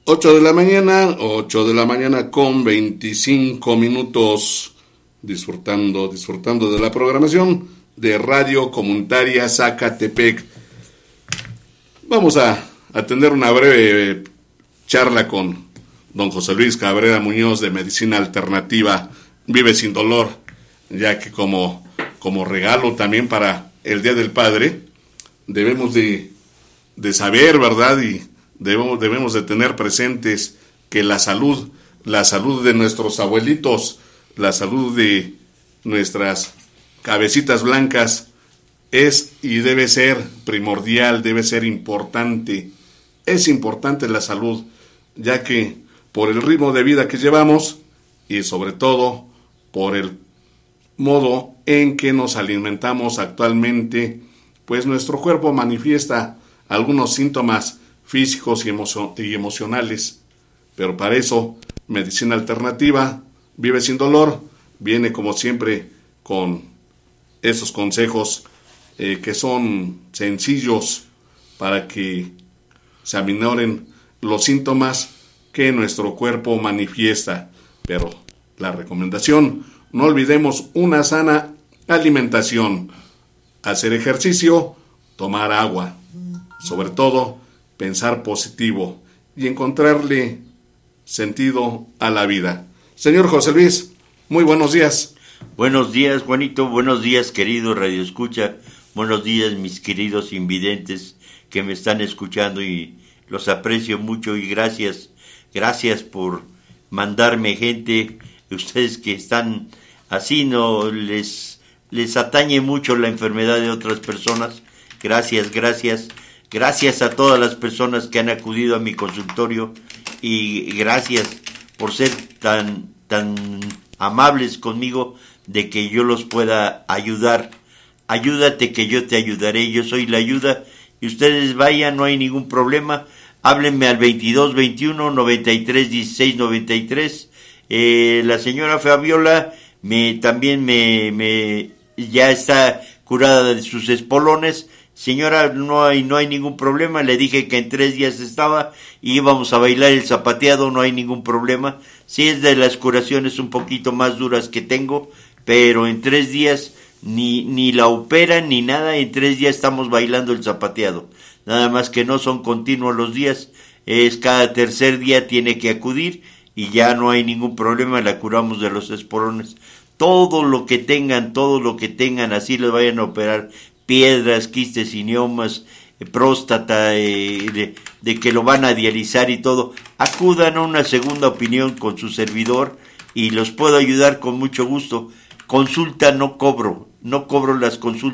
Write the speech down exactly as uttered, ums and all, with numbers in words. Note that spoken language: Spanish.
ocho de la mañana, ocho de la mañana con veinticinco minutos, disfrutando, disfrutando de la programación de Radio Comunitaria Zacatepec. Vamos a, a tener una breve charla con don José Luis Cabrera Muñoz de Medicina Alternativa Vive Sin Dolor, ya que como, como regalo también para el Día del Padre, debemos de, de saber, ¿verdad? Y debemos, debemos de tener presentes que la salud, la salud de nuestros abuelitos, la salud de nuestras cabecitas blancas es y debe ser primordial, debe ser importante. Es importante la salud, ya que por el ritmo de vida que llevamos y sobre todo por el modo en que nos alimentamos actualmente, pues nuestro cuerpo manifiesta algunos síntomas físicos y, emo- y emocionales. Pero para eso, Medicina Alternativa Vive Sin Dolor viene como siempre con esos consejos eh, que son sencillos para que se aminoren los síntomas que nuestro cuerpo manifiesta. Pero la recomendación, no olvidemos una sana alimentación, hacer ejercicio, tomar agua, sobre todo pensar positivo y encontrarle sentido a la vida. Señor José Luis, muy buenos días. Buenos días, Juanito, buenos días, querido Radio Escucha, buenos días, mis queridos invidentes que me están escuchando y los aprecio mucho y gracias, gracias por mandarme gente, ustedes que están así, no les, les atañe mucho la enfermedad de otras personas, gracias, gracias, gracias a todas las personas que han acudido a mi consultorio y gracias por ser tan, tan amables conmigo de que yo los pueda ayudar. Ayúdate que yo te ayudaré, yo soy la ayuda y ustedes vayan, no hay ningún problema. Háblenme al veintidós veintiuno noventa y tres dieciséis noventa y tres. Eh, la señora Fabiola me también me, me ya está curada de sus espolones. Señora, no hay no hay ningún problema. Le dije que en tres días estaba y íbamos a bailar el zapateado, no hay ningún problema. Sí es de las curaciones un poquito más duras que tengo, pero en tres días ni ni la operan ni nada. En tres días estamos bailando el zapateado. Nada más que no son continuos los días, es cada tercer día tiene que acudir y ya no hay ningún problema, la curamos de los espolones. Todo lo que tengan, todo lo que tengan, así les vayan a operar, piedras, quistes, idiomas, eh, próstata, eh, de, de que lo van a dializar y todo, acudan a una segunda opinión con su servidor y los puedo ayudar con mucho gusto. Consulta no cobro, no cobro las consultas.